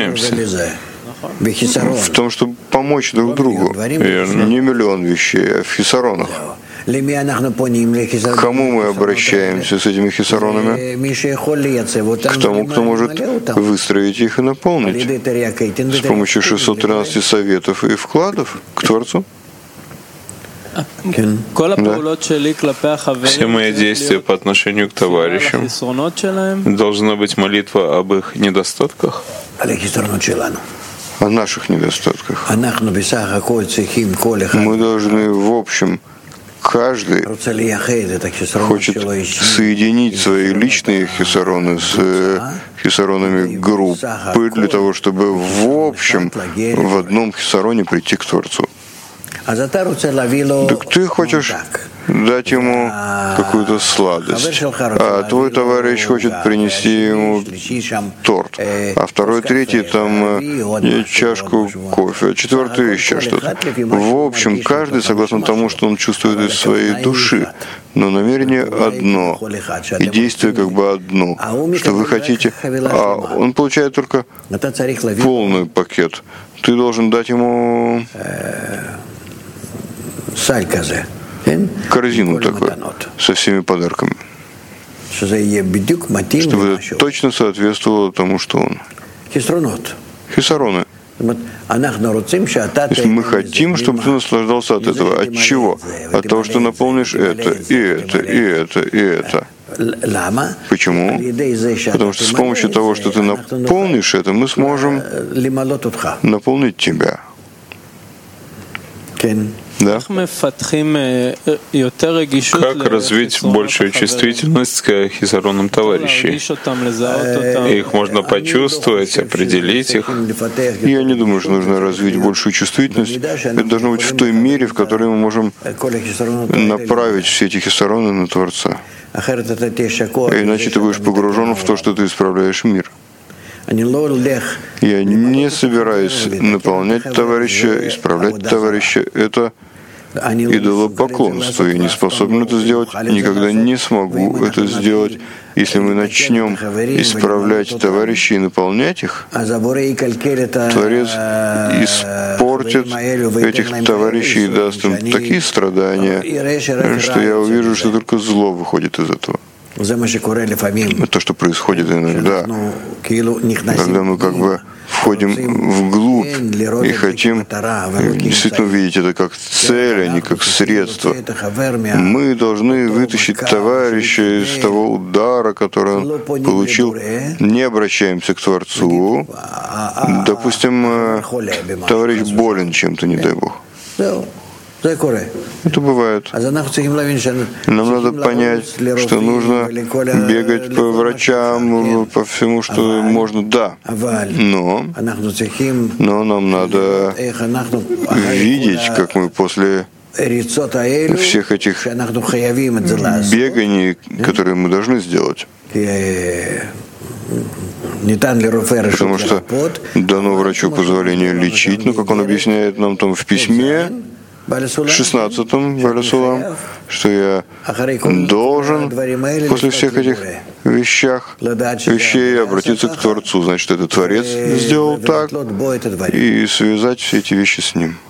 нуждаемся в том, чтобы помочь друг другу. Не миллион вещей, а в хисаронах. К кому мы обращаемся с этими хисаронами? К тому, кто может выстроить их и наполнить. С помощью 613 советов и вкладов к Творцу. Да. Все мои действия по отношению к товарищам должна быть молитва об их недостатках, О наших недостатках. Мы должны в общем, каждый хочет соединить свои личные хисароны с хисаронами группы для того, чтобы в общем в одном хисароне прийти к Творцу. Так ты хочешь дать ему какую-то сладость, а твой товарищ хочет принести ему торт, а второй, третий там чашку кофе, а четвертый еще что-то. В общем, каждый согласно тому, что он чувствует из своей души, но намерение одно, и действие как бы одно, что вы хотите, а он получает только полный пакет. Ты должен дать ему корзину такую, со всеми подарками, чтобы это точно соответствовало тому, что он. Хисароны. То есть мы хотим, чтобы ты наслаждался от этого. От чего? От того, что наполнишь это, и это, и это, и это. Почему? Потому что с помощью того, что ты наполнишь это, мы сможем наполнить тебя. Да? Как развить большую чувствительность к хисаронам товарищей? Их можно почувствовать, определить их. Я не думаю, что нужно развить большую чувствительность. Это должно быть в той мере, в которой мы можем направить все эти хисароны на Творца. Иначе ты будешь погружен в то, что ты исправляешь мир. Я не собираюсь наполнять товарища, исправлять товарища. Это идолопоклонство. Я не способен это сделать, никогда не смогу это сделать. Если мы начнем исправлять товарищей и наполнять их, Творец испортит этих товарищей и даст им такие страдания, что я увижу, что только зло выходит из этого. То, что происходит иногда, когда мы как бы входим вглубь и хотим действительно увидеть это как цель, а не как средство. Мы должны вытащить товарища из того удара, который он получил. Не обращаемся к Творцу. Допустим, товарищ болен чем-то, не дай Бог. Это бывает. Нам надо понять, что нужно бегать по врачам, по всему, что можно, да. Но нам надо видеть, как мы после всех этих беганий, которые мы должны сделать. Потому что дано врачу позволение лечить, но, как он объясняет нам там в письме, 16-м Балясулам, что я должен после всех этих вещей обратиться к Творцу. Значит, этот Творец сделал так, и связать все эти вещи с Ним.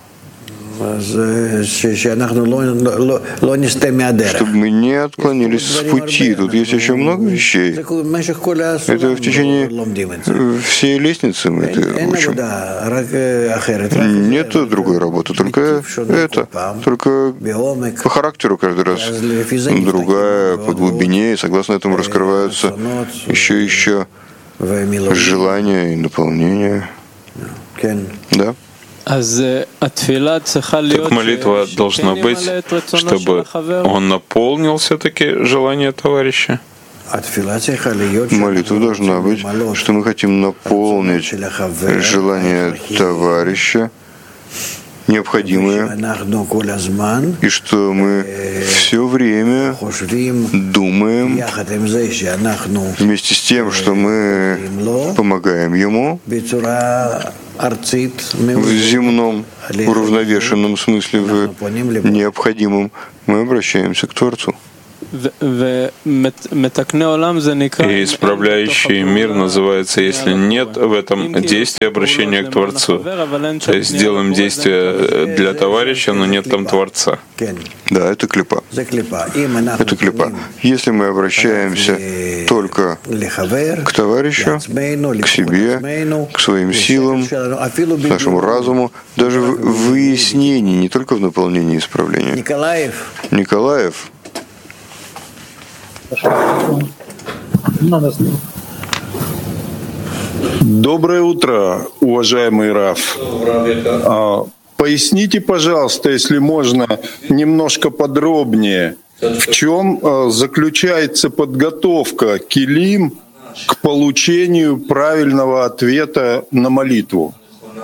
Чтобы мы не отклонились с пути. Тут есть еще много вещей. Это в течение всей лесницы мы это учим. Нет другой работы, только это. Только по характеру каждый раз другая, по глубине, и согласно этому раскрываются еще желания и наполнения. Да? Так молитва должна быть, чтобы он наполнил все-таки желание товарища. Молитва должна быть, что мы хотим наполнить желание товарища, необходимое, и что мы все время думаем вместе с тем, что мы помогаем ему в земном, уравновешенном смысле, в необходимом, мы обращаемся к Творцу. И исправляющий мир называется, если нет в этом действия обращения к Творцу. То есть делаем действие для товарища, но нет там Творца. Да, это клипа. Это клипа. Если мы обращаемся только к товарищу, к себе, к своим силам, к нашему разуму, даже в выяснении, не только в наполнении исправления. Николаев. Доброе утро, уважаемый Раф. Поясните, пожалуйста, если можно, немножко подробнее, в чем заключается подготовка килим к получению правильного ответа на молитву?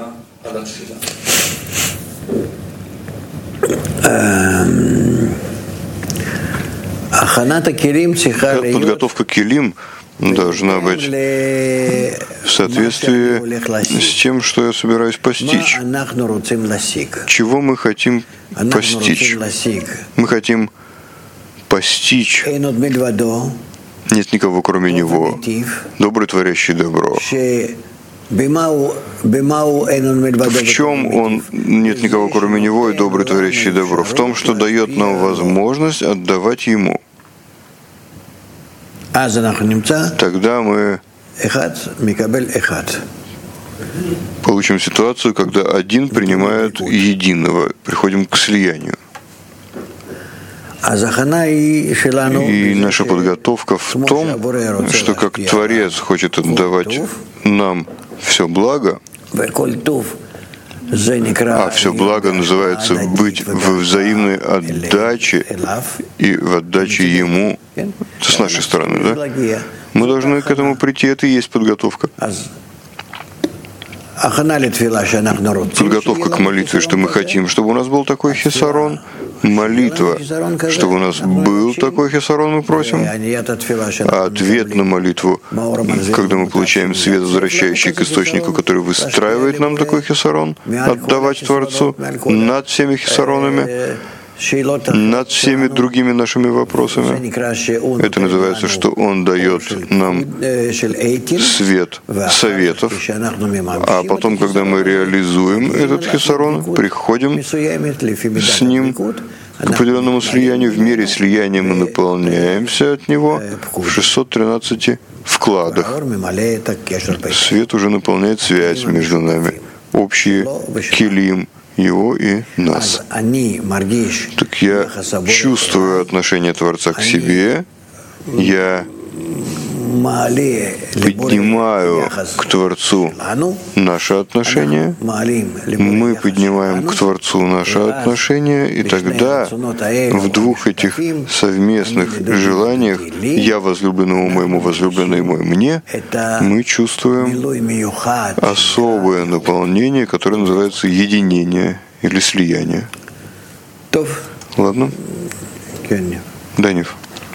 Подготовка килим должна быть в соответствии с тем, что я собираюсь постичь. Чего мы хотим постичь? Мы хотим постичь. Нет никого, кроме Него. Добрый, творящий добро. В чем Он, нет никого, кроме Него, и добрый, творящий добро? В том, что дает нам возможность отдавать Ему. Тогда мы получим ситуацию, когда один принимает единого, приходим к слиянию. И наша подготовка в том, что как Творец хочет отдавать нам все благо, а все благо называется быть во взаимной отдаче и в отдаче Ему. Это с нашей стороны, да? Мы должны к этому прийти, это и есть подготовка. Подготовка к молитве, что мы хотим, чтобы у нас был такой хисарон. Молитва, чтобы у нас был такой хисарон, мы просим. А ответ на молитву, когда мы получаем свет, возвращающий к источнику, который выстраивает нам такой хисарон, отдавать Творцу над всеми хисаронами, над всеми другими нашими вопросами. Это называется, что Он дает нам свет советов, а потом, когда мы реализуем этот хисарон, приходим с ним к определенному слиянию. В мере слияния мы наполняемся от него в 613 вкладах. Свет уже наполняет связь между нами, общий килим Его и нас. Так я чувствую отношение Творца к себе, я поднимаю к Творцу наше отношение, мы поднимаем к Творцу наше отношение, и тогда в двух этих совместных желаниях «я возлюбленному моему, возлюбленный мой мне» мы чувствуем особое наполнение, которое называется единение или слияние. Ладно? Данив.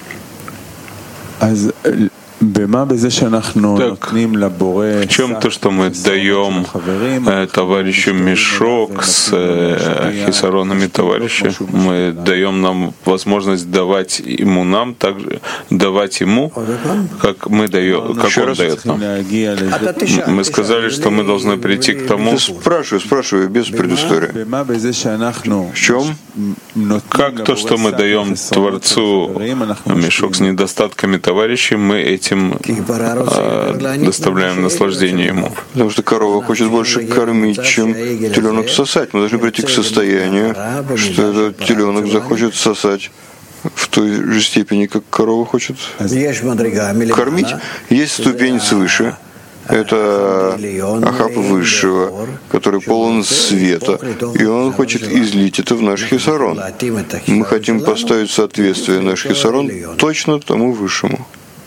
Так, в чем то, что мы даем товарищу мешок с хисаронами товарища, мы даем нам возможность давать ему нам, также давать ему, как мы даем, как он дает нам. Мы сказали, что мы должны прийти к тому. Спрашиваю без предыстории. В чем? Как то, что мы даем Творцу мешок с недостатками товарищей, мы этим доставляем наслаждение ему. Потому что корова хочет больше кормить, чем теленок сосать. Мы должны прийти к состоянию, что этот теленок захочет сосать в той же степени, как корова хочет кормить. Есть ступень свыше. Это Ахав Высшего, который полон света, и он хочет излить это в наш хисарон. Мы хотим поставить в соответствие наш хисарон точно тому Высшему.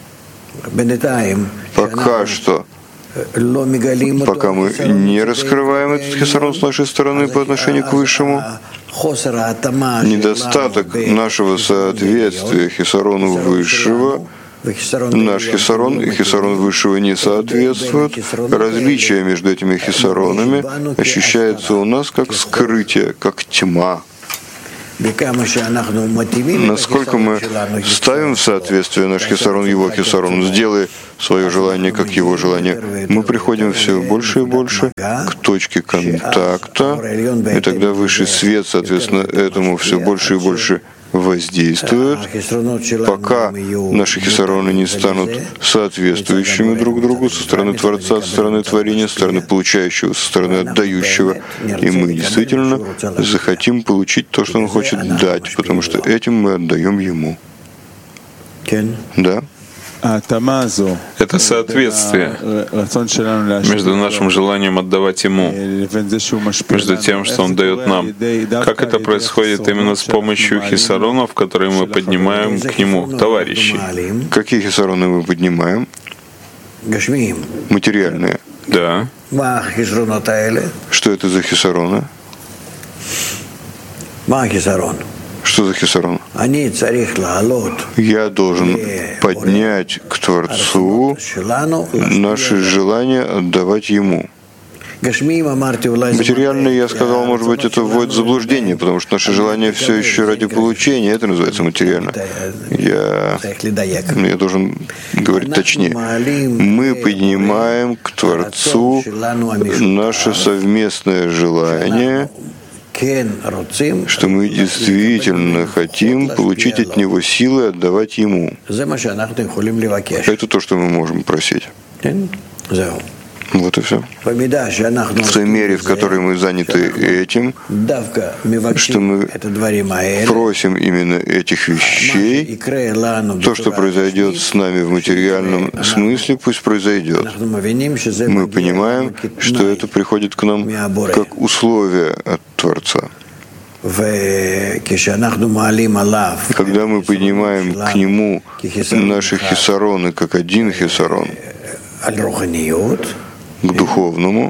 Пока что, пока мы не раскрываем этот хисарон с нашей стороны по отношению к Высшему, недостаток нашего соответствия хисарону Высшего, наш хисарон и хисарон Высшего не соответствуют. Различие между этими хисаронами ощущается у нас как скрытие, как тьма. Насколько мы ставим в соответствие наш хисарон его хисарон, сделай свое желание как его желание, мы приходим все больше и больше к точке контакта, и тогда высший свет, соответственно, этому все больше и больше воздействует, пока наши хисароны не станут соответствующими друг другу со стороны Творца, со стороны творения, со стороны получающего, со стороны отдающего. И мы действительно захотим получить то, что Он хочет дать, потому что этим мы отдаем Ему. Да? Это соответствие между нашим желанием отдавать Ему, между тем, что Он дает нам. Как это происходит именно с помощью хисаронов, которые мы поднимаем к Нему, товарищи? Какие хисароны мы поднимаем? Материальные. Да. Что это за хисароны? Что за хисарон? Я должен поднять к Творцу наши желания отдавать Ему. Материально, я сказал, может быть, это вводит в заблуждение, потому что наше желание все еще ради получения, это называется материально. Я должен говорить точнее. Мы поднимаем к Творцу наше совместное желание, что мы действительно хотим получить от Него силы, отдавать Ему. Это то, что мы можем просить. Вот и все. В той мере, в которой мы заняты этим, что мы просим именно этих вещей, то, что произойдет с нами в материальном смысле, пусть произойдет. Мы понимаем, что это приходит к нам как условие от Творца. Когда мы поднимаем к Нему наши хисароны как один хисарон, к духовному,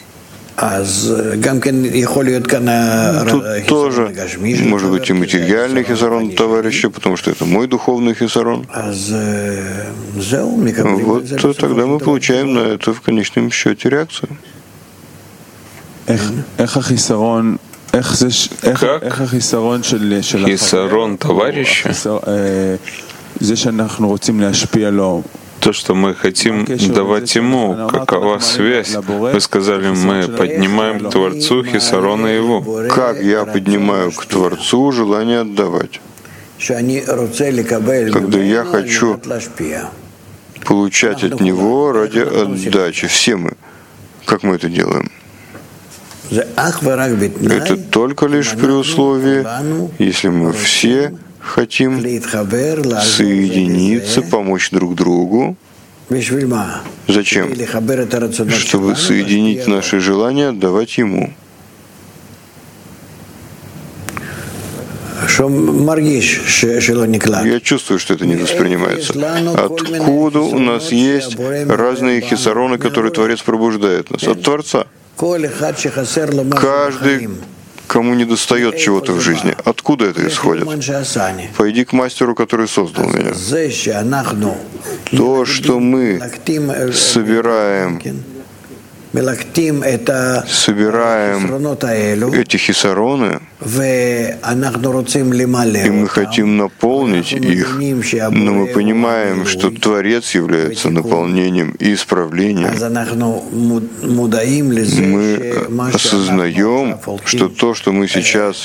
тут тоже может быть и материальный хисарон товарища, потому что это мой духовный хисарон. Вот тогда мы получаем на это в конечном счете реакцию. Как хисарон товарища, то, что мы хотим давать Ему, какова связь? Вы сказали, мы поднимаем к Творцу хисарона Его. Как я поднимаю к Творцу желание отдавать? Когда я хочу получать от Него ради отдачи. Все мы. Как мы это делаем? Это только лишь при условии, если мы все хотим соединиться, помочь друг другу. Зачем? Чтобы соединить наши желания, отдавать Ему. Я чувствую, что это не воспринимается. Откуда у нас есть разные хисароны, которые Творец пробуждает нас? От Творца. Каждый, кому не достает чего-то в жизни. Откуда это исходит? Пойди к мастеру, который создал меня. То, что мы собираем эти хисароны, и мы хотим наполнить их, но мы понимаем, что Творец является наполнением и исправлением. Мы осознаем, что то, что мы сейчас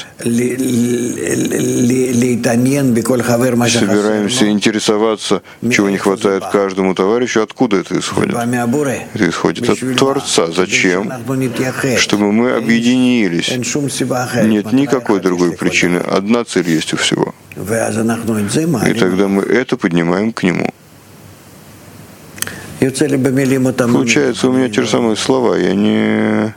собираемся интересоваться, чего не хватает каждому товарищу, откуда это исходит? Это исходит от Творца. Зачем? Чтобы мы объединились. Нет никакой другой причины. Одна цель есть у всего. И тогда мы это поднимаем к Нему. Получается, у меня те же самые слова. Я не...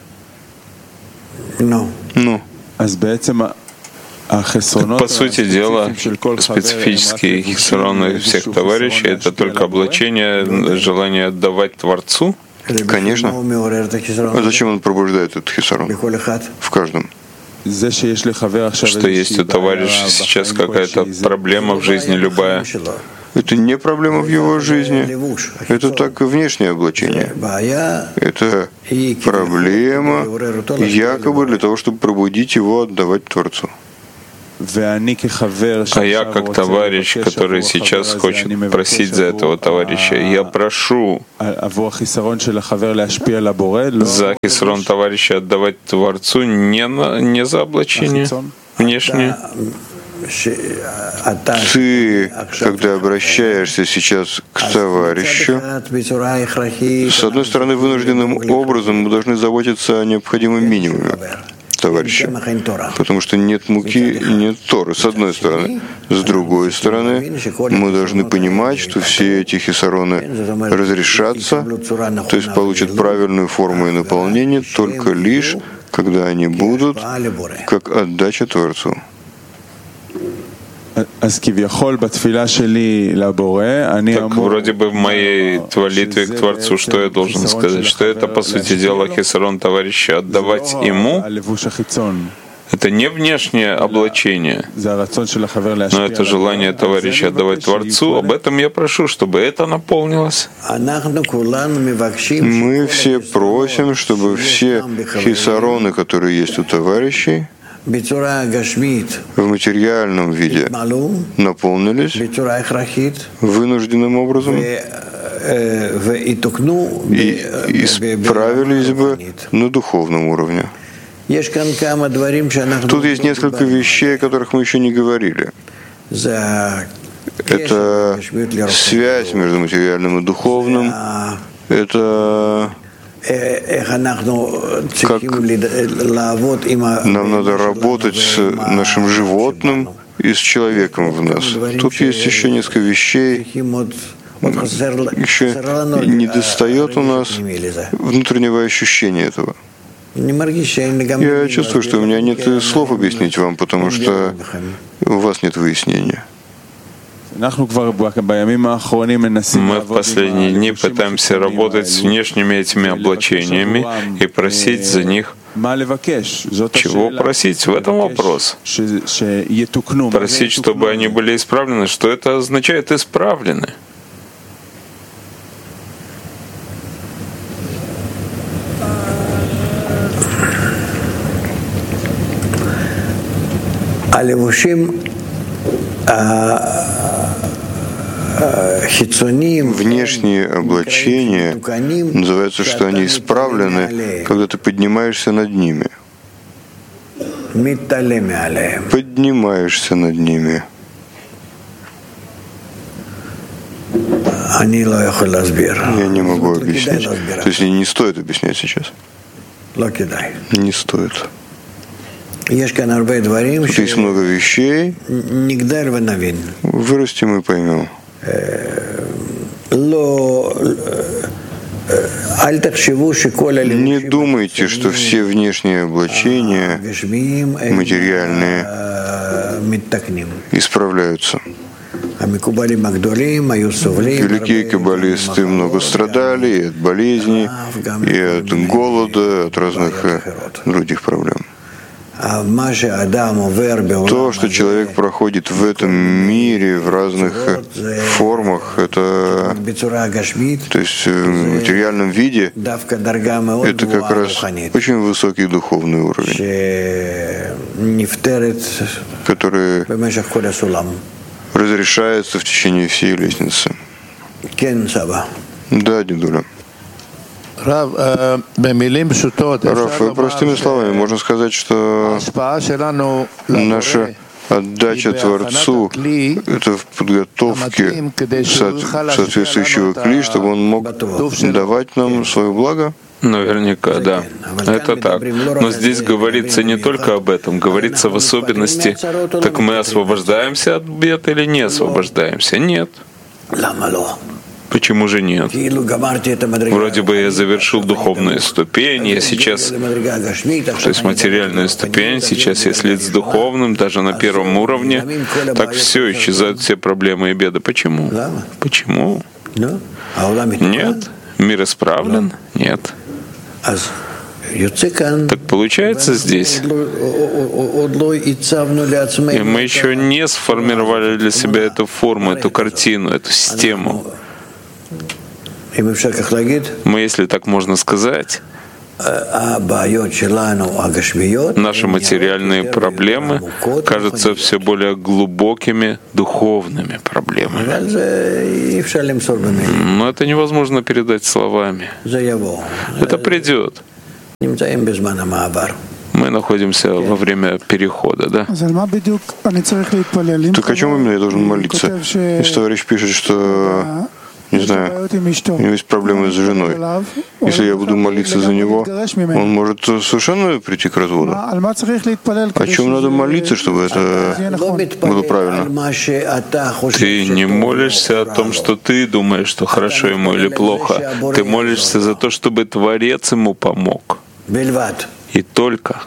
По сути дела, специфические хисароны всех товарищей — это только облачение желания отдавать Творцу? Конечно. А зачем он пробуждает этот хисарон? В каждом. Что есть у товарища сейчас какая-то проблема в жизни любая. Это не проблема в его жизни. Это так внешнее облачение. Это проблема якобы для того, чтобы пробудить его, отдавать Творцу. А я, как товарищ, который сейчас хочет просить за этого товарища, я прошу за хисарон товарища отдавать Творцу не за облачение внешнее. Ты, когда обращаешься сейчас к товарищу, с одной стороны, вынужденным образом мы должны заботиться о необходимом минимуме товарища, потому что нет муки и нет Торы, с одной стороны. С другой стороны, мы должны понимать, что все эти хисароны разрешатся, то есть получат правильную форму и наполнение только лишь, когда они будут как отдача Творцу. Так вроде бы в моей молитве к Творцу, что я должен сказать? Что это, по сути дела, хисарон товарища, отдавать ему. Это не внешнее облачение, но это желание товарища отдавать Творцу. Об этом я прошу, чтобы это наполнилось. Мы все просим, чтобы все хисароны, которые есть у товарищей, в материальном виде наполнились вынужденным образом и исправились бы на духовном уровне. Тут есть несколько вещей, о которых мы еще не говорили. Это связь между материальным и духовным. Это как нам надо работать с нашим животным и с человеком в нас. Тут есть еще несколько вещей, еще не достает у нас внутреннего ощущения этого. Я чувствую, что у меня нет слов объяснить вам, потому что у вас нет выяснения. Мы в последние дни пытаемся работать с внешними этими облачениями и просить за них. Чего просить? В этом вопрос. Просить, чтобы они были исправлены. Что это означает «исправлены»? Внешние облачения называется, что они исправлены, когда ты поднимаешься над ними. Поднимаешься над ними. Я не могу объяснить. То есть не стоит объяснять сейчас. Не стоит. Тут есть много вещей. Вырастем и поймем. Не думайте, что все внешние облачения материальные исправляются. Великие каббалисты много страдали и от болезней, и от голода, от разных других проблем. То, что человек проходит в этом мире в разных формах, это, то есть в материальном виде, это как раз очень высокий духовный уровень, который разрешается в течение всей лестницы. Да, дедуля. Рав, простыми словами можно сказать, что наша отдача Творцу — это в подготовке соответствующего кли, чтобы он мог давать нам свое благо. Наверняка, да. Это так. Но здесь говорится не только об этом, говорится в особенности, так мы освобождаемся от бед или не освобождаемся? Нет. Почему же нет? Вроде бы я завершил духовную ступень, я сейчас, то есть материальную ступень, сейчас я слит с духовным, даже на первом уровне, так все, исчезают все проблемы и беды. Почему? Почему? Нет. Мир исправлен? Нет. Так получается здесь, и мы еще не сформировали для себя эту форму, эту картину, эту систему. Мы, если так можно сказать, наши материальные проблемы кажутся все более глубокими духовными проблемами. Но это невозможно передать словами. Это придет. Мы находимся во время перехода, да? Так о чем именно я должен молиться? Если товарищ пишет, что, не знаю, у него есть проблемы с женой. Если я буду молиться за него, он может совершенно прийти к разводу. О чем надо молиться, чтобы это было правильно? Ты не молишься о том, что ты думаешь, что хорошо ему или плохо. Ты молишься за то, чтобы Творец ему помог. И только.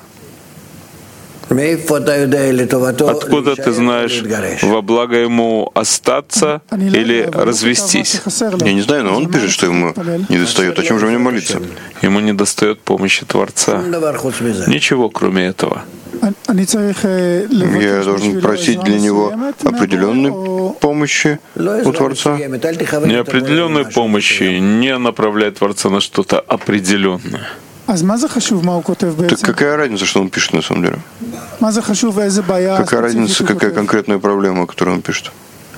Откуда ты знаешь, во благо ему остаться или развестись? Я не знаю, но он пишет, что ему не достает. О чем же мне молиться? Ему не достает помощи Творца. Ничего кроме этого. Я должен просить для него определенной помощи у Творца. Не определенной помощи, не направлять Творца на что-то определенное. Так какая разница, что он пишет на самом деле? Какая разница, какая конкретная проблема, которую он пишет?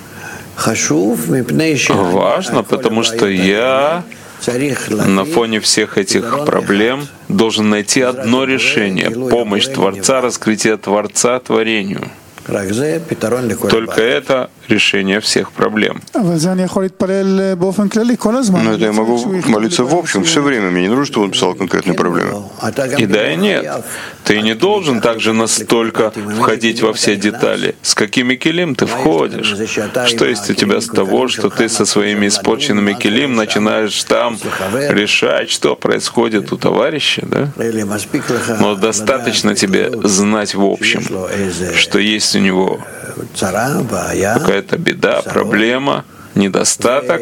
Важно, потому что я на фоне всех этих проблем должен найти одно решение — помощь Творца, раскрытие Творца творению. Только это решение всех проблем. Но это я могу молиться в общем все время. Мне не нужно, чтобы он писал конкретные проблемы. И да, и нет. Ты не должен также настолько входить во все детали. С какими келим ты входишь? Что есть у тебя с того, что ты со своими испорченными келим начинаешь там решать, что происходит у товарища, да? Но достаточно тебе знать в общем, что есть у него какая-то беда, проблема, недостаток,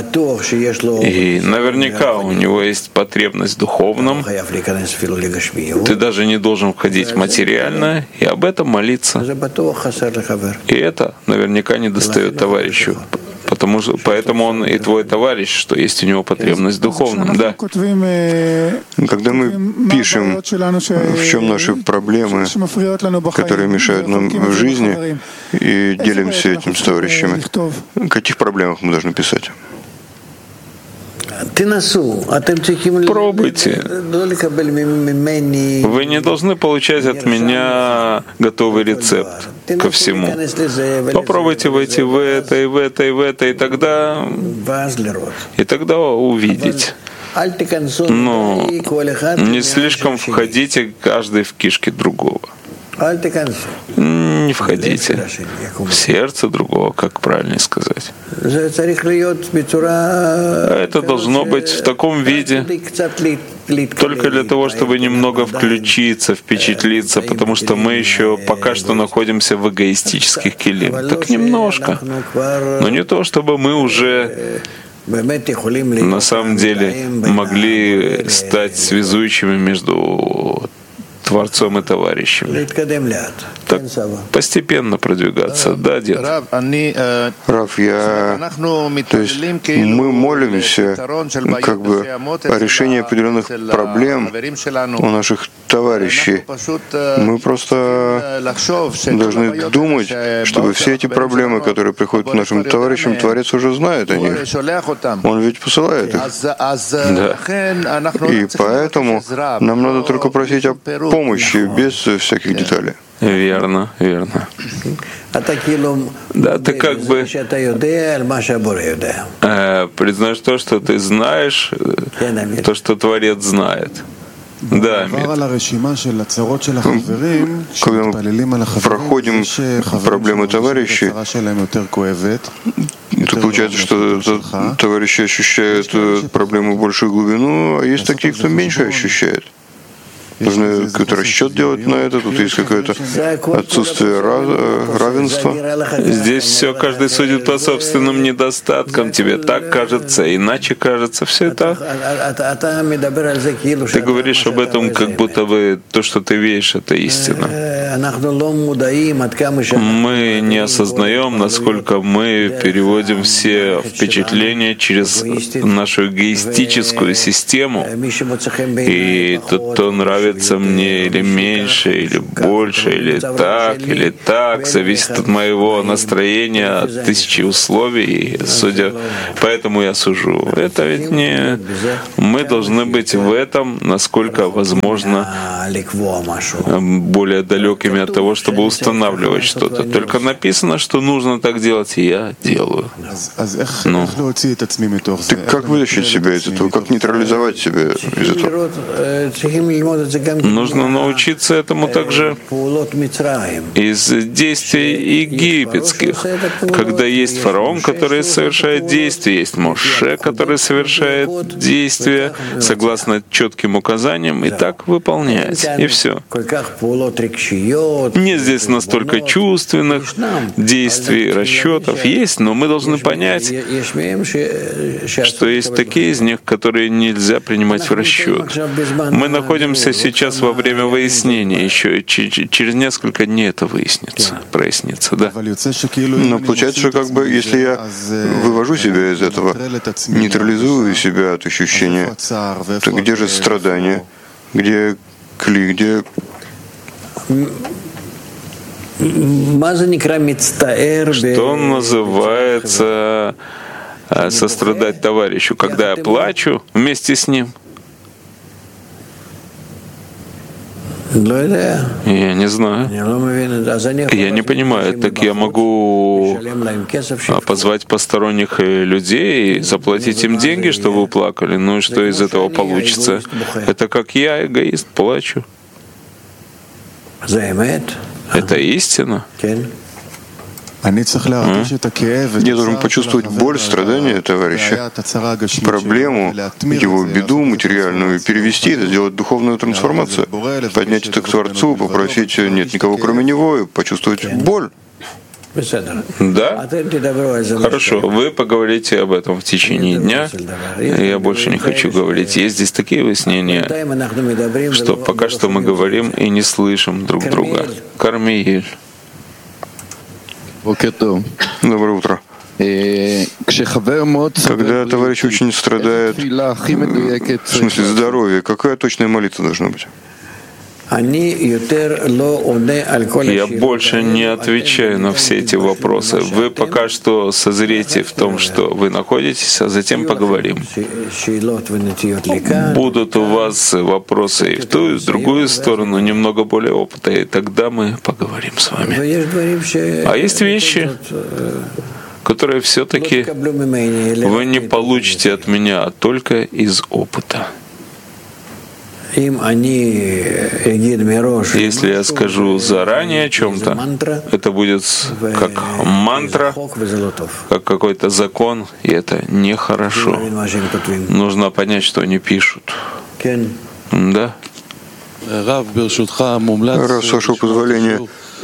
и наверняка у него есть потребность в духовном. Ты даже не должен входить в материальное и об этом молиться. И это наверняка не достает товарищу. Поэтому он и твой товарищ, что есть у него потребность в духовном. Да. Когда мы пишем, в чем наши проблемы, которые мешают нам в жизни, и делимся этим с товарищами, о каких проблемах мы должны писать? Пробуйте. Вы не должны получать от меня готовый рецепт ко всему. Попробуйте войти в это, и в это, и в это, и тогда увидеть. Но не слишком входите каждый в кишки другого. Не входите в сердце другого, как правильно сказать. Это должно быть в таком виде, только для того, чтобы немного включиться, впечатлиться, потому что мы еще пока что находимся в эгоистических келим. Так немножко. Но не то, чтобы мы уже на самом деле могли стать связующими между Творцом и товарищами. Так постепенно продвигаться. Да, дед? Рав, то есть мы молимся как бы о решении определенных проблем у наших товарищей. Мы просто должны думать, чтобы все эти проблемы, которые приходят к нашим товарищам, Творец уже знает о них. Он ведь посылает их. Да. И поэтому нам надо только просить о помощи, без всяких деталей. Верно, верно. Да, ты как бы признаешь то, что ты знаешь, то, что Творец знает. Да, когда мы проходим проблемы товарищей, то получается, что товарищи ощущают проблему большую глубину, а есть такие, кто меньше ощущает. Нужно какой-то расчет делать на это, тут есть какое-то отсутствие равенства. Здесь все, каждый судит по собственным недостаткам. Тебе так кажется, иначе кажется. Все это. Ты говоришь об этом, как будто бы то, что ты видишь, это истина. Мы не осознаем, насколько мы переводим все впечатления через нашу эгоистическую систему. И тот, кто нравится мне или меньше, или больше, или так, зависит от моего настроения, от тысячи условий. Судя, поэтому я сужу. Это ведь не... Мы должны быть в этом, насколько возможно, более далекими от того, чтобы устанавливать что-то. Только написано, что нужно так делать, и я делаю. Ну. Так как вытащить себя из этого? Как нейтрализовать себя из этого? Нужно научиться этому также из действий египетских. Когда есть фараон, который совершает действия, есть Моше, который совершает действия согласно четким указаниям, и так выполнять. И все. Нет здесь настолько чувственных действий, расчетов. Есть, но мы должны понять, что есть такие из них, которые нельзя принимать в расчет. Мы находимся сейчас во время выяснения, еще через несколько дней это выяснится, прояснится, да. Но получается, что как бы, если я вывожу себя из этого, нейтрализую себя от ощущения, то где же страдание, где кли, где... Что называется сострадать товарищу, когда я плачу вместе с ним? Я не знаю. Я не понимаю. Так я могу позвать посторонних людей и заплатить им деньги, чтобы вы плакали. Ну и что из этого получится? Это как я, эгоист, плачу. Это истина? Я должен почувствовать боль, страдания товарища, проблему, его беду материальную, перевести это, сделать духовную трансформацию, поднять это к Творцу, попросить нет никого кроме Него, и почувствовать боль. Да? Хорошо, вы поговорите об этом в течение дня. Я больше не хочу говорить. Есть здесь такие выяснения, что пока что мы говорим и не слышим друг друга. Кармиэль. Доброе утро. Когда товарищ очень страдает, в смысле здоровья, какая точная молитва должна быть? Я больше не отвечаю на все эти вопросы. Вы пока что созрейте в том, что вы находитесь, а затем поговорим. Будут у вас вопросы и в ту, и в другую сторону, немного более опыта, и тогда мы поговорим с вами. А есть вещи, которые все-таки вы не получите от меня, а только из опыта. Если я скажу заранее о чем-то, это будет как мантра, как какой-то закон, и это нехорошо. Нужно понять, что они пишут. Да? Рав, с вашего позволения,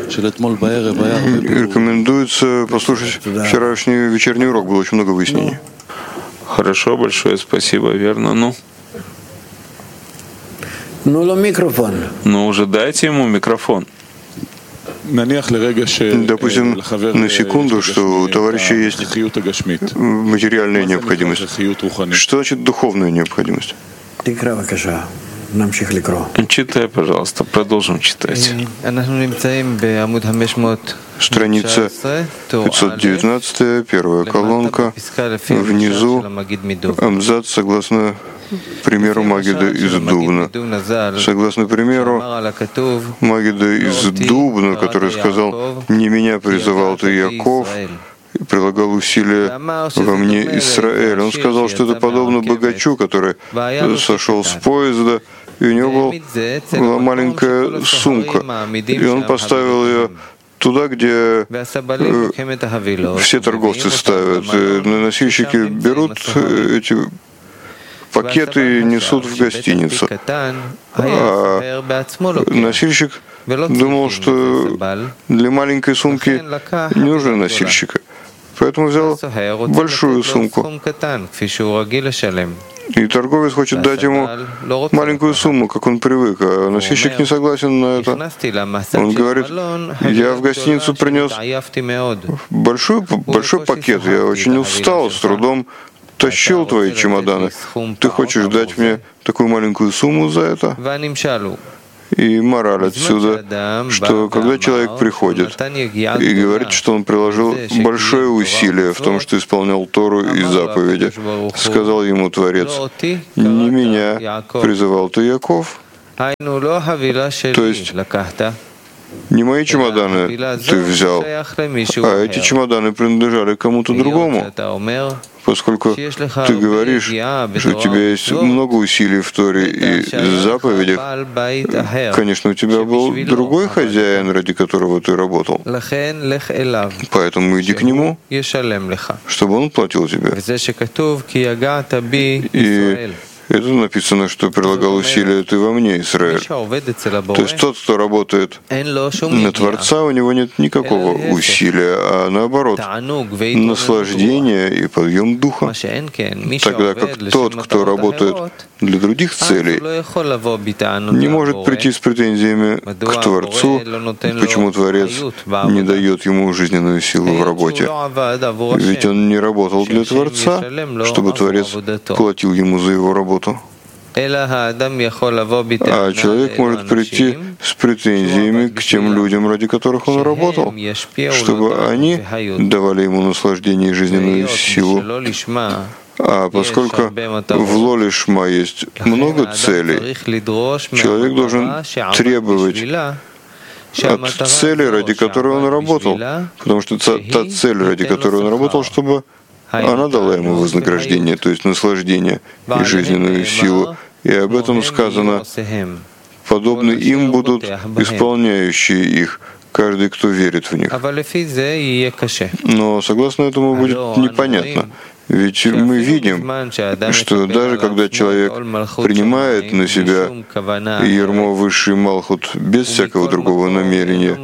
рекомендуется послушать вчерашний вечерний урок, было очень много выяснений. Хорошо, большое спасибо, верно. Ну уже дайте ему микрофон. Допустим, на секунду, что у товарища есть материальная необходимость. Что значит духовная необходимость? Читай, пожалуйста, продолжим читать. Страница 519, первая колонка, внизу абзац согласно примеру Магида из Дубна. Согласно примеру Магида из Дубна, который сказал: «Не меня призывал ты, Яков, и прилагал усилия во мне Израиль». Он сказал, что это подобно богачу, который сошел с поезда, и у него была маленькая сумка, и он поставил ее туда, где все торговцы ставят. Носильщики берут эти пакеты несут в гостиницу. А носильщик думал, что для маленькой сумки не нужны носильщика. Поэтому взял большую сумку. И торговец хочет дать ему маленькую сумму, как он привык, а носильщик не согласен на это. Он говорит: я в гостиницу принес большой пакет, я очень устал, с трудом тащил твои чемоданы. Ты хочешь дать мне такую маленькую сумму за это? И мораль отсюда, что когда человек приходит и говорит, что он приложил большое усилие в том, что исполнял Тору и заповеди, сказал ему Творец: не меня призывал ты, Яков. То есть не мои чемоданы ты взял, а эти чемоданы принадлежали кому-то другому. Поскольку ты говоришь, что у тебя есть много усилий в Торе и заповедях, конечно, у тебя был другой хозяин, ради которого ты работал. Поэтому иди к нему, чтобы он платил тебе. И это написано, что прилагал усилия ты во мне, Израиль. То есть тот, кто работает на Творца, у него нет никакого усилия, а наоборот, наслаждение и подъем духа. Тогда как тот, кто работает для других целей, не может прийти с претензиями к Творцу, почему Творец не дает ему жизненную силу в работе. Ведь он не работал для Творца, чтобы Творец платил ему за его работу. А человек может прийти с претензиями к тем людям, ради которых он работал, чтобы они давали ему наслаждение и жизненную силу. А поскольку в ло-лишма есть много целей, человек должен требовать от цели, ради которой он работал, потому что та цель, ради которой он работал, чтобы она дала ему вознаграждение, то есть наслаждение и жизненную силу. И об этом сказано: подобны им будут исполняющие их, каждый, кто верит в них. Но согласно этому будет непонятно. Ведь мы видим, что даже когда человек принимает на себя ярмо высший Малхут без всякого другого намерения,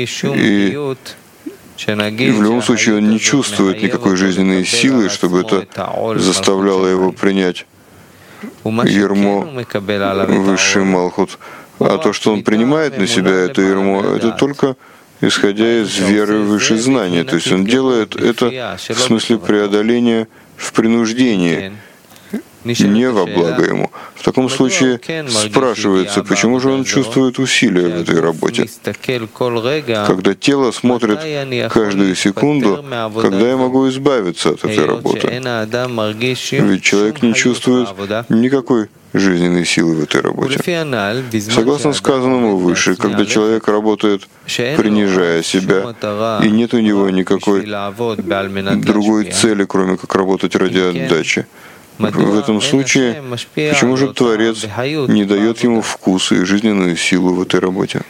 и в любом случае он не чувствует никакой жизненной силы, чтобы это заставляло его принять ярмо высший Малхут. А то, что он принимает на себя это ярмо, это только исходя из веры в высшее знание. То есть он делает это в смысле преодоления в принуждении, не во благо ему. В таком случае спрашивается, почему же он чувствует усилия в этой работе? Когда тело смотрит каждую секунду, когда я могу избавиться от этой работы? Ведь человек не чувствует никакой жизненной силы в этой работе. Согласно сказанному выше, когда человек работает, принижая себя, и нет у него никакой другой цели, кроме как работать ради отдачи, в этом случае, почему же Творец не дает ему вкус и жизненную силу в этой работе?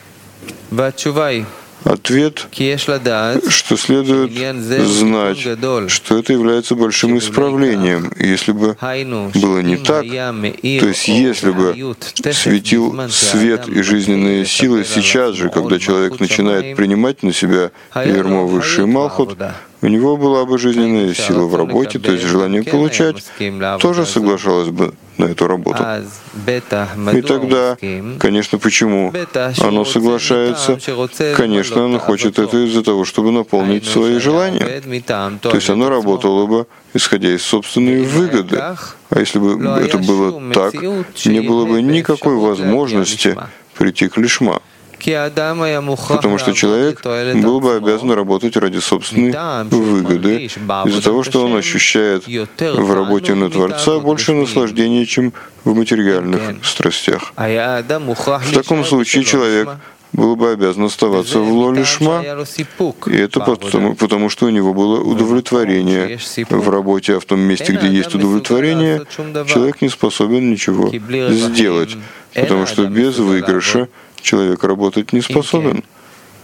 Ответ, что следует знать, что это является большим исправлением. Если бы было не так, то есть если бы светил свет и жизненные силы сейчас же, когда человек начинает принимать на себя ярмо высший Малхут, у него была бы жизненная сила в работе, то есть желание получать, тоже соглашалось бы на эту работу. И тогда, конечно, почему оно соглашается? Конечно, оно хочет это из-за того, чтобы наполнить свои желания. То есть оно работало бы, исходя из собственной выгоды. А если бы это было так, не было бы никакой возможности прийти к лишма. Потому что человек был бы обязан работать ради собственной выгоды, из-за того, что он ощущает в работе на Творца больше наслаждения, чем в материальных страстях. В таком случае человек был бы обязан оставаться в ло-лишма, и это потому, что у него было удовлетворение в работе, а в том месте, где есть удовлетворение, человек не способен ничего сделать, потому что без выигрыша человек работать не способен.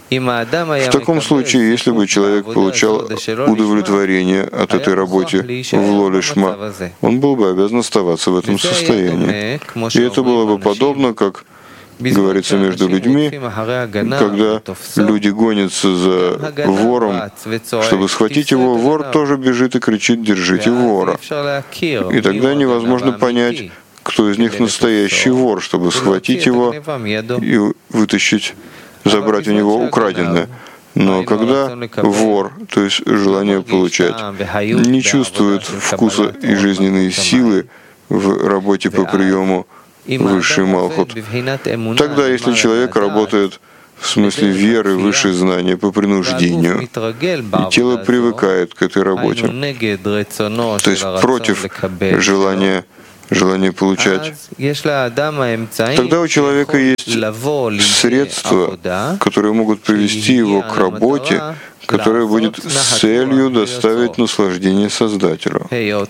В таком случае, если бы человек получал удовлетворение от этой работы в лолишма, он был бы обязан оставаться в этом состоянии. И это было бы подобно, как говорится между людьми, когда люди гонятся за вором, чтобы схватить его, вор тоже бежит и кричит: «Держите вора!» И тогда невозможно понять, кто из них настоящий вор, чтобы схватить его и вытащить, забрать у него украденное. Но когда вор, то есть желание получать, не чувствует вкуса и жизненной силы в работе по приему высший Малхут, тогда, если человек работает в смысле веры, высшее знание по принуждению, и тело привыкает к этой работе, то есть против желания получать, тогда у человека есть средства, которые могут привести его к работе, которая будет с целью доставить наслаждение Создателю.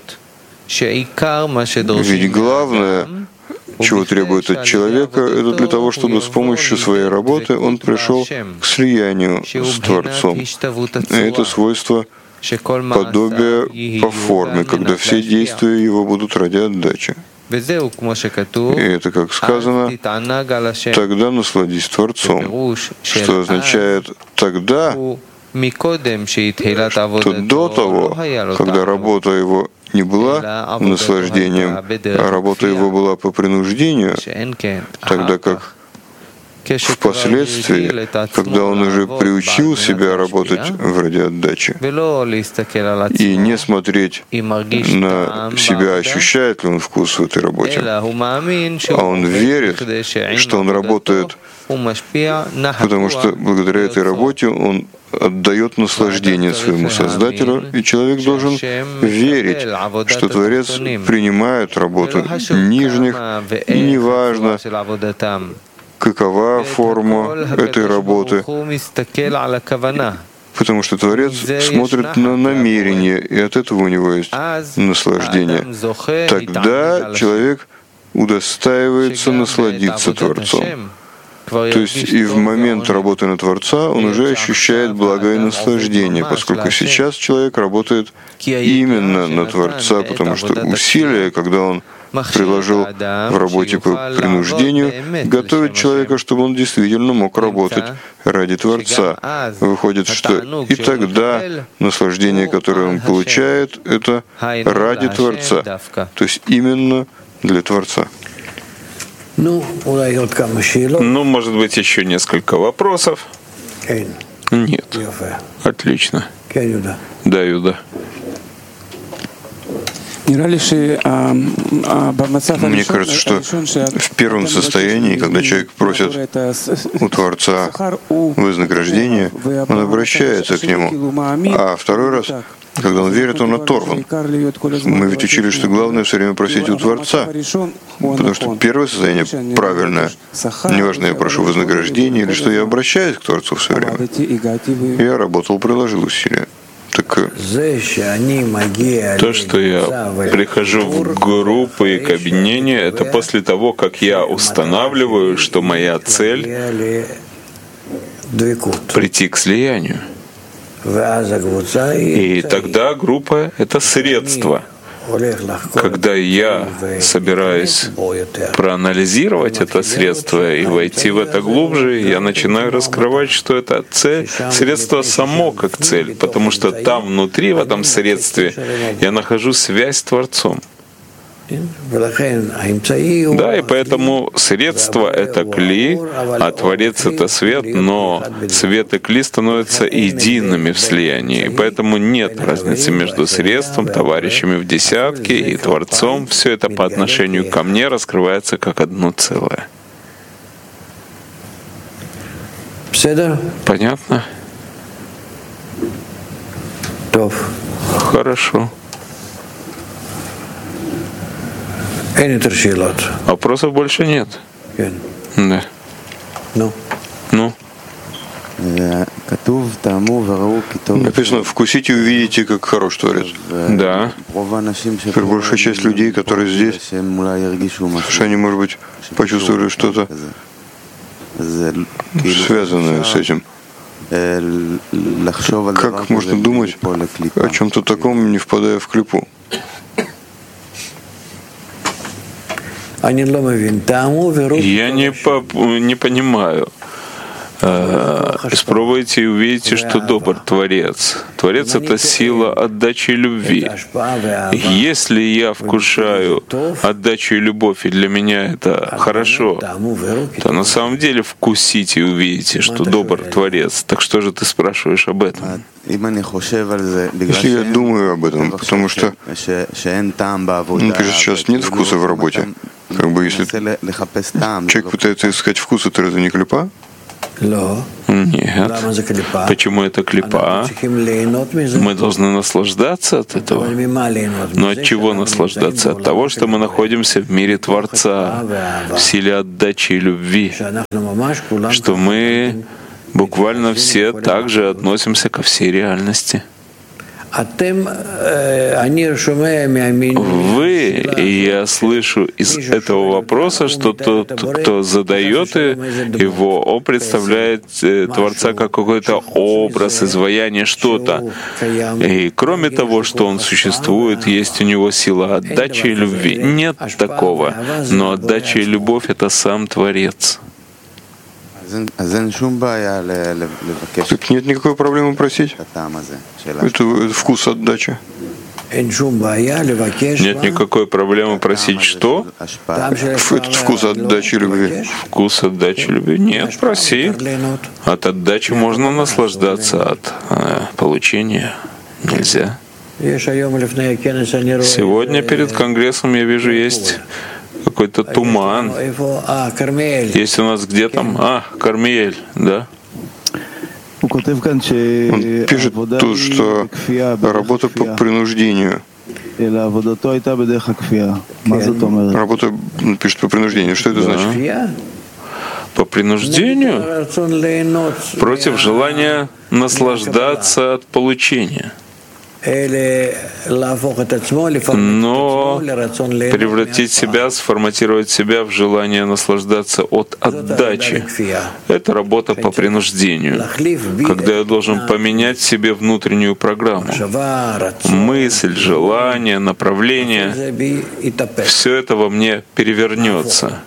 Ведь главное, чего требует от человека, это для того, чтобы с помощью своей работы он пришел к слиянию с Творцом. И это свойство подобия по форме, когда все действия его будут ради отдачи. И это, как сказано, «тогда насладись Творцом», что означает «тогда», что до того, когда работа его не была наслаждением, а работа его была по принуждению, тогда как впоследствии, когда он уже приучил себя работать вроде отдачи и не смотреть на себя, ощущает ли он вкус в этой работе, а он верит, что он работает, потому что благодаря этой работе он отдает наслаждение своему Создателю, и человек должен верить, что Творец принимает работу нижних, и неважно, какова форма этой работы, потому что Творец смотрит на намерение, и от этого у него есть наслаждение. Тогда человек удостаивается насладиться Творцом. То есть и в момент работы на Творца он уже ощущает благо и наслаждение, поскольку сейчас человек работает именно на Творца, потому что усилия, когда он приложил в работе по принуждению, готовит человека, чтобы он действительно мог работать ради Творца. Выходит, что и тогда наслаждение, которое он получает, это ради Творца, то есть именно для Творца. Ну, может быть, еще несколько вопросов? Нет. Отлично. Да, Юда. Мне кажется, что в первом состоянии, когда человек просит у Творца вознаграждения, он обращается к нему. А второй раз, когда он верит, он оторван. Мы ведь учили, что главное все время просить у Творца, потому что первое состояние правильное. Неважно, я прошу вознаграждения или что, я обращаюсь к Творцу все время. Я работал, приложил усилия. Так, то, что я прихожу в группы и к объединению, это после того, как я устанавливаю, что моя цель — прийти к слиянию. И тогда группа — это средство. Когда я собираюсь проанализировать это средство и войти в это глубже, я начинаю раскрывать, что это цель, средство само как цель, потому что там внутри, в этом средстве, я нахожу связь с Творцом. Да, и поэтому средство — это кли, а Творец — это свет, но свет и кли становятся едиными в слиянии. И поэтому нет разницы между средством, товарищами в десятке и Творцом. Все это по отношению ко мне раскрывается как одно целое. Понятно? Хорошо. Вопросов больше нет. Да. Ну. Написано: «Вкусите и увидите, как хорош Творец». Да. Большая часть людей, которые здесь, что они, может быть, почувствовали что-то связанное с этим. Как можно думать о чем-то таком, не впадая в клипу? Я не понимаю. Испробуйте и увидите, что добр Творец. Творец — это сила отдачи и любви. Если я вкушаю отдачу и любовь, и для меня это хорошо, то на самом деле вкусите и увидите, что добр Творец. Так что же ты спрашиваешь об этом? Если я думаю об этом, потому что сейчас нет вкуса в работе, как бы если человек пытается искать вкус, это разве не клипа? Нет. Почему это клипа? Мы должны наслаждаться от этого. Но от чего наслаждаться? От того, что мы находимся в мире Творца, в силе отдачи и любви, что мы буквально все также относимся ко всей реальности. Вы, и я слышу из этого вопроса, что тот, кто задает его, он представляет Творца как какой-то образ, изваяние, что-то. И кроме того, что он существует, есть у него сила отдачи и любви. Нет такого. Но отдача и любовь — это сам Творец. Так нет никакой проблемы просить. Это вкус отдачи. Нет никакой проблемы просить что? Этот вкус отдачи любви. Вкус отдачи любви. Нет, проси. От отдачи можно наслаждаться, от получения нельзя. Сегодня перед Конгрессом я вижу, есть какой-то туман. Есть у нас где там? Кармиэль, да? Он пишет тут, что работа по принуждению. Работа, пишет, по принуждению. Что это значит? По принуждению? Против желания наслаждаться от получения. Но превратить себя, сформатировать себя в желание наслаждаться от отдачи — это работа по принуждению, когда я должен поменять себе внутреннюю программу. Мысль, желание, направление — все это во мне перевернется.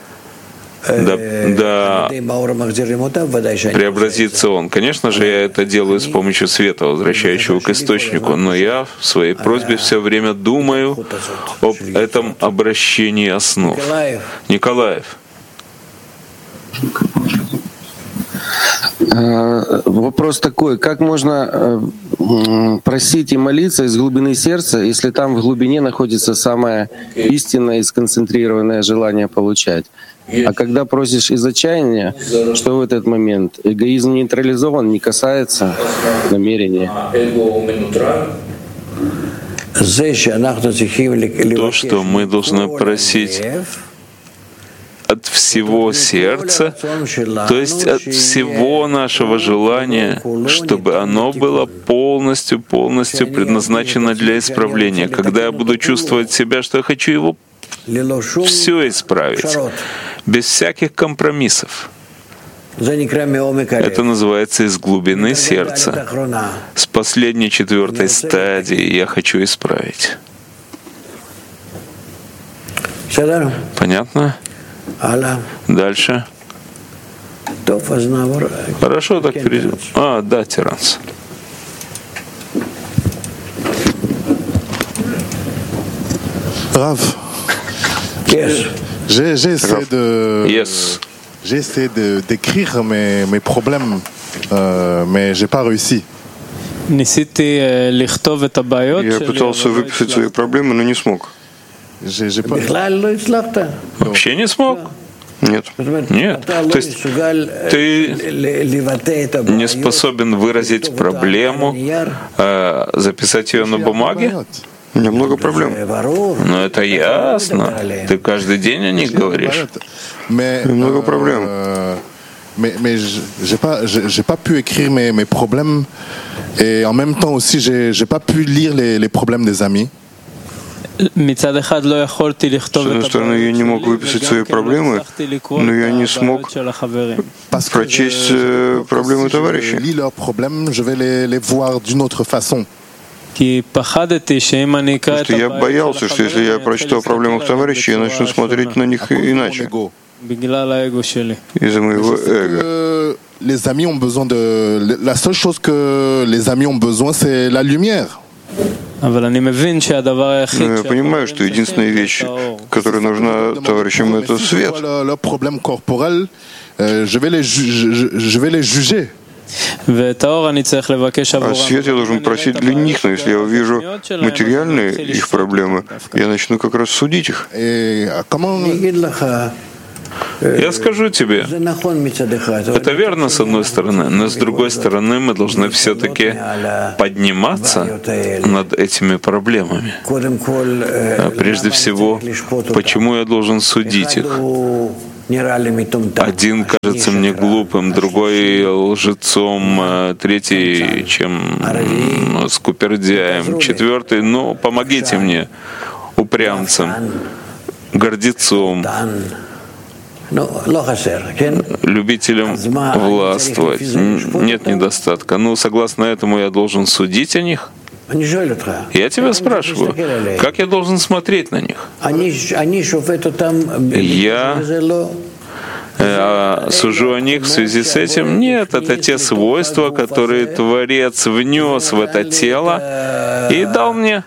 Да, преобразится он. Конечно же, я это делаю с помощью света, возвращающего к источнику, но я в своей просьбе все время думаю об этом обращении основ. Николаев. Вопрос такой: как можно просить и молиться из глубины сердца, если там в глубине находится самое истинное и сконцентрированное желание получать? А когда просишь из отчаяния, что в этот момент? Эгоизм нейтрализован, не касается намерения. То, что мы должны просить от всего сердца, то есть от всего нашего желания, чтобы оно было полностью предназначено для исправления. Когда я буду чувствовать себя, что я хочу его все исправить, без всяких компромиссов. Это называется из глубины сердца. С последней 4-й стадии я хочу исправить. Понятно? Дальше. Хорошо, так перейдем. Да, Тиранс. Рав. J'ai essayé d'écrire mes problèmes, mais j'ai pas réussi. Я пытался выписать свои проблемы, но не смог. Вообще не смог? Нет. Нет. То есть ты не способен выразить проблему, записать ее на бумаге? У меня много проблем. Ну, это ясно. Ты каждый день о них говоришь. Много проблем. Mais j'ai pas pu écrire mes problèmes, et en même temps aussi j'ai pas pu lire les problèmes des amis. одной стороны, я не мог выписать свои проблемы, но я не смог прочесть проблемы товарищей. Просто я боялся, что если я прочту о проблемах товарищей, я начну смотреть на них иначе. Из-за моего эго. Les amis ont besoin de... La seule chose que les amis ont besoin, c'est la lumière. Но я понимаю, что единственная вещь, которая нужна товарищам, это свет. Leur problème corporel, je vais les juger. А свет я должен просить для них, но если я увижу материальные их проблемы, я начну как раз судить их. Я скажу тебе, это верно с одной стороны, но с другой стороны мы должны все-таки подниматься над этими проблемами. Прежде всего, почему я должен судить их? Один кажется мне глупым, другой лжецом, третий чем скупердяем, четвертый, ну, помогите мне, упрямцем, гордецом, любителям властвовать. Нет недостатка. Ну, согласно этому, я должен судить о них? Я тебя спрашиваю, как я должен смотреть на них? Я сужу о них в связи с этим? Нет, это те свойства, которые Творец внес в это тело и дал мне.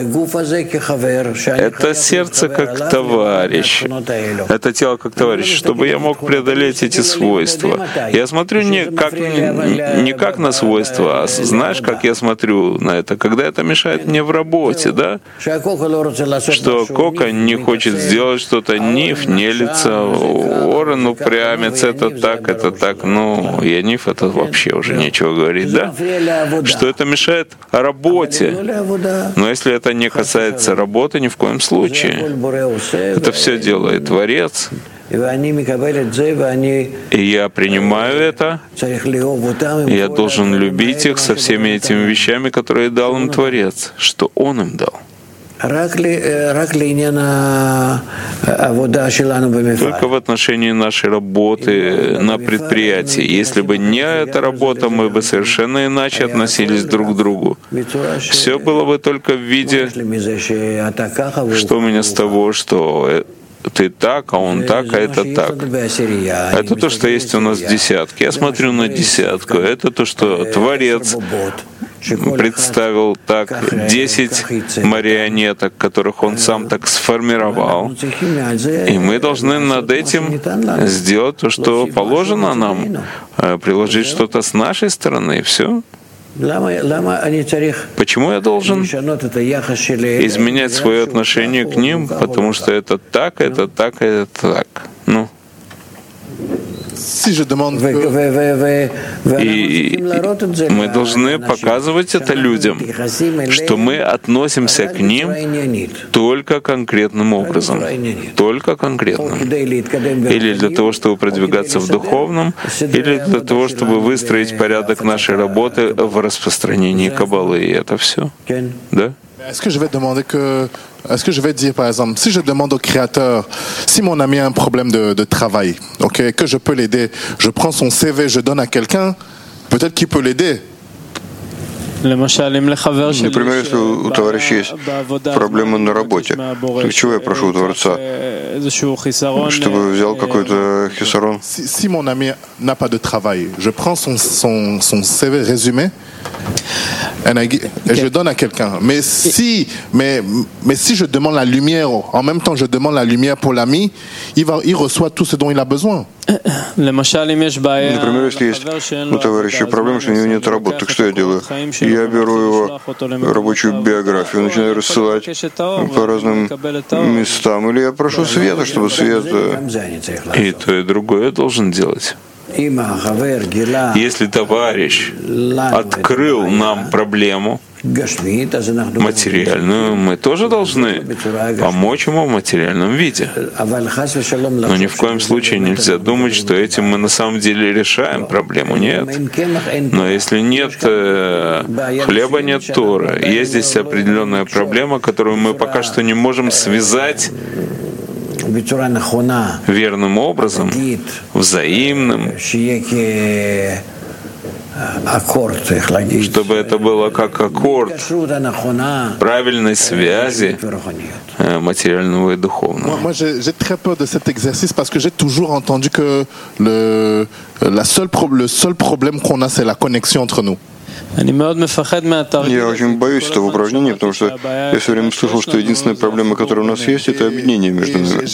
Это сердце как товарищ, это тело как товарищ, чтобы я мог преодолеть эти свойства. Я смотрю не как на свойства, а знаешь, как я смотрю на это, когда это мешает мне в работе, да? Что Кока не хочет сделать что-то, Ниф не лица, Орен упрямец, это так, ну, Яниф, это вообще уже нечего говорить, да? Что это мешает работе. Но если это не касается работы, ни в коем случае. Это все делает Творец. И я принимаю это. И я должен любить их со всеми этими вещами, которые дал им Творец, что Он им дал. Только в отношении нашей работы на предприятии. Если бы не эта работа, мы бы совершенно иначе относились друг к другу. Все было бы только в виде, что у меня с того, что ты так, а он так, а это так. Это то, что есть у нас в десятке. Я смотрю на десятку. Это то, что Творец представил так 10 марионеток, которых он сам так сформировал. И мы должны над этим сделать то, что положено нам, приложить что-то с нашей стороны, и все. Почему я должен изменять свое отношение к ним? Потому что это так, это так, это так. Ну. И мы должны показывать это людям, что мы относимся к ним только конкретным образом, только конкретным. Или для того, чтобы продвигаться в духовном, или для того, чтобы выстроить порядок нашей работы в распространении Каббалы. И это все. Да? Est-ce que je vais dire, par exemple, si je demande au Créateur, si mon ami a un problème de travail, ok, que je peux l'aider, je prends son CV, je donne à quelqu'un, peut-être qu'il peut l'aider. Например, если у товарища есть проблемы на работе, то чего я прошу у Творца? Чтобы взял какой-то хисарон? Si mon ami n'a pas de travail, je prends son CV résumé et je donne à quelqu'un. Mais si je demande la lumière, en même temps je demande la lumière pour l'ami, il reçoit tout ce dont il a besoin. Например, если есть у товарища проблема, что у него нет работы, так что я делаю? Я беру его рабочую биографию, начинаю рассылать по разным местам, или я прошу света, чтобы свет... И то, и другое должен делать. Если товарищ открыл нам проблему, материальную, мы тоже должны помочь ему в материальном виде. Но ни в коем случае нельзя думать, что этим мы на самом деле решаем проблему. Нет. Но если нет хлеба, нет Торы. Есть здесь определенная проблема, которую мы пока что не можем связать верным образом, взаимным, чтобы это было как аккорд правильной связи материального и духовного. Moi, j'ai très peur de cet exercice parce que j'ai toujours entendu que le seul problème qu'on a, c'est la connexion entre nous. Я очень боюсь этого упражнения, потому что я все время слышал, что единственная проблема, которая у нас есть, это объединение между нами.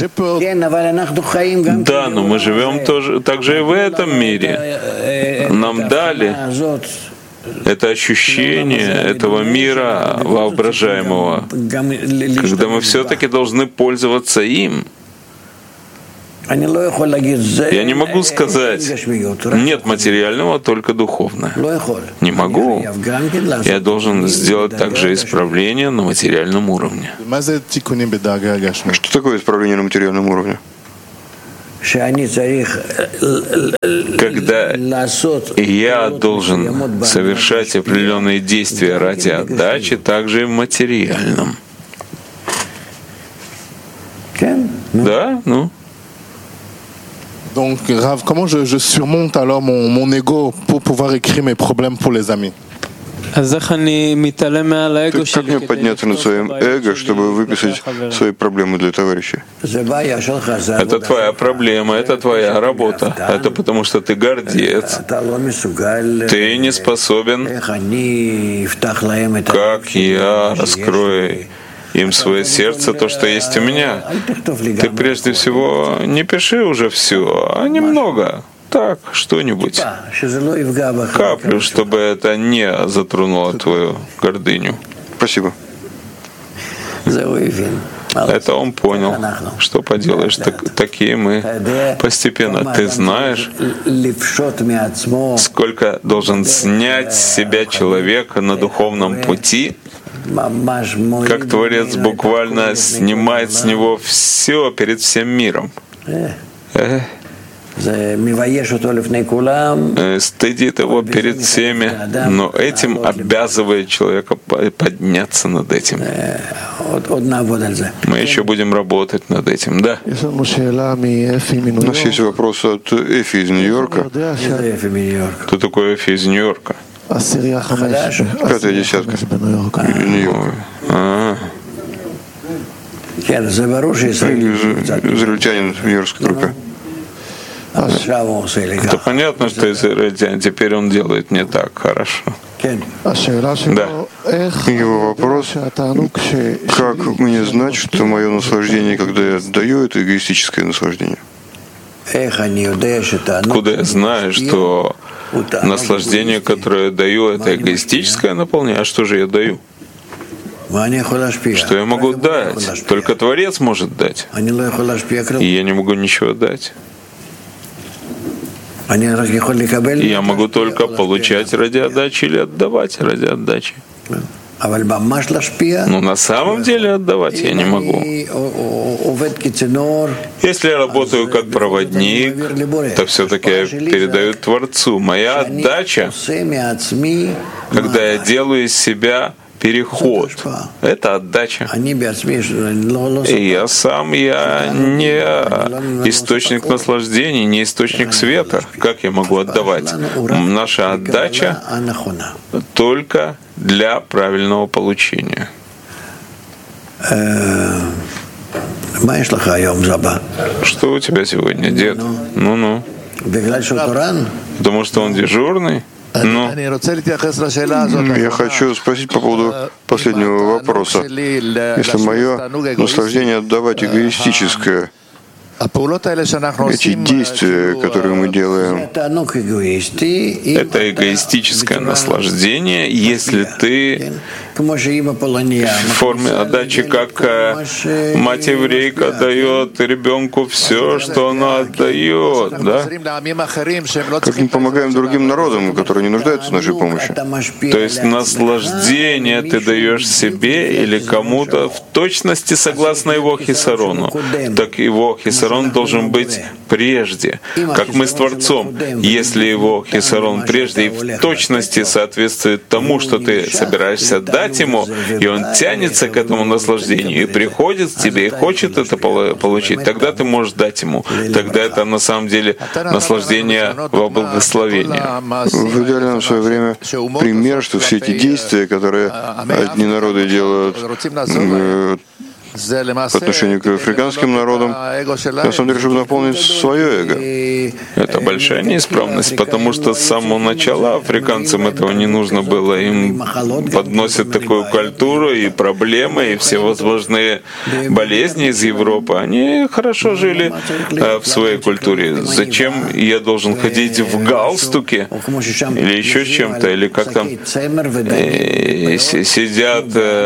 Да, но мы живем также и в этом мире. Нам дали это ощущение этого мира воображаемого, когда мы все-таки должны пользоваться им. Я не могу сказать, нет материального, только духовное. Не могу. Я должен сделать также исправление на материальном уровне. Что такое исправление на материальном уровне? Когда я должен совершать определенные действия ради отдачи, также и в материальном. Да? Ну? Donc, Rav, comment je surmonte alors mon ego pour pouvoir écrire mes problèmes pour les amis? Как мне подняться над своим эго, чтобы выписать свои проблемы для товарища? Это твоя проблема, это твоя работа. Это потому что ты гордец. Ты не способен, как я раскрою им свое сердце, то, что есть у меня. Ты прежде всего не пиши уже все, а немного. Так, что-нибудь. Каплю, чтобы это не затронуло твою гордыню. Спасибо. Это он понял. Что поделаешь, такие мы постепенно. Ты знаешь, сколько должен снять с себя человека на духовном пути, как Творец буквально снимает с него все перед всем миром. Стыдит его перед всеми, но этим обязывает человека подняться над этим. Мы еще будем работать над этим, да? У нас есть вопрос от Эфи из Нью-Йорка. Кто такой Эфи из Нью-Йорка? Пятая десятка. Нью-Йорка. Израильтянин в нью-йоркской группе. Это понятно, что израильтянин. Теперь он делает не так хорошо. Да. Его вопрос: как мне знать, что мое наслаждение, когда я отдаю, это эгоистическое наслаждение? Откуда я знаю, что наслаждение, которое я даю, это эгоистическое наполнение? А что же я даю? Что я могу дать? Только Творец может дать. И я не могу ничего дать. Я могу только получать ради отдачи или отдавать ради отдачи. Но на самом деле отдавать я не могу. Если я работаю как проводник, то все-таки я передаю Творцу. Моя отдача, когда я делаю из себя переход, это отдача. И я сам, я не источник наслаждений, не источник света. Как я могу отдавать? Наша отдача только для правильного получения. Что у тебя сегодня, дед? Ну-ну. Потому что он дежурный? Ну, я хочу спросить по поводу последнего вопроса. Если мое наслаждение отдавать эгоистическое, эти действия, которые мы делаем, это эгоистическое наслаждение, если ты в форме отдачи, как мать еврейка дает ребенку все, что она отдает, да? Как мы помогаем другим народам, которые не нуждаются в нашей помощи. То есть наслаждение ты даешь себе или кому-то в точности согласно его хисарону. Так его хисарон должен быть прежде, как мы с Творцом. Если его хисарон прежде и в точности соответствует тому, что ты собираешься дать ему, и он тянется к этому наслаждению и приходит к тебе и хочет это получить, тогда ты можешь дать ему. Тогда это на самом деле наслаждение во благословение. Вы дали нам в свое время пример, что все эти действия, которые одни народы делают по отношению к африканским народам, на самом деле, чтобы наполнить свое эго. Это большая неисправность, потому что с самого начала африканцам этого не нужно было. Им подносят такую культуру и проблемы, и всевозможные болезни из Европы. Они хорошо жили в своей культуре. Зачем я должен ходить в галстуке или еще чем-то, или как там сидят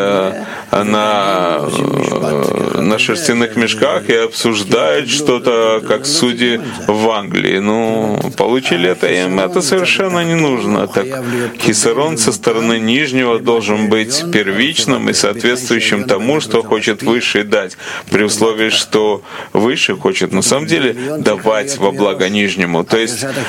на шерстяных мешках и обсуждают что-то, как судьи в Англии. Ну, получили это, им это совершенно не нужно. Так хисарон со стороны нижнего должен быть первичным и соответствующим тому, что хочет высший дать, при условии, что высший хочет на самом деле давать во благо нижнему. То есть